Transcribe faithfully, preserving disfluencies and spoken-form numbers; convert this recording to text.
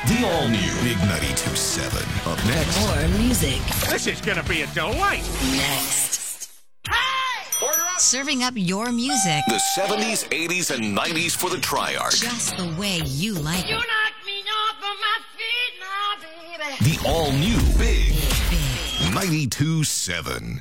The all-new Big ninety-two point seven. Up next. More music. This is gonna be a delight. Next. Hey! Order up! Serving up your music The seventies, eighties, and nineties for the Triarch. just the way you like You it. knock me off of my feet now, baby. The all-new Big Big. ninety-two point seven.